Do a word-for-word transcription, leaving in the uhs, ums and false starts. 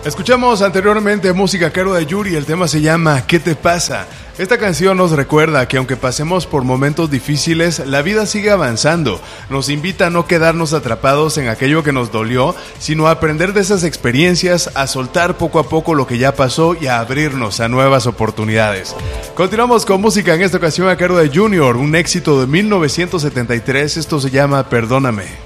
Escuchamos anteriormente música a cargo de Yuri, el tema se llama ¿Qué te pasa? Esta canción nos recuerda que aunque pasemos por momentos difíciles, la vida sigue avanzando. Nos invita a no quedarnos atrapados en aquello que nos dolió, sino a aprender de esas experiencias, a soltar poco a poco lo que ya pasó y a abrirnos a nuevas oportunidades. Continuamos con música en esta ocasión a cargo de Junior, un éxito de mil novecientos setenta y tres, esto se llama Perdóname.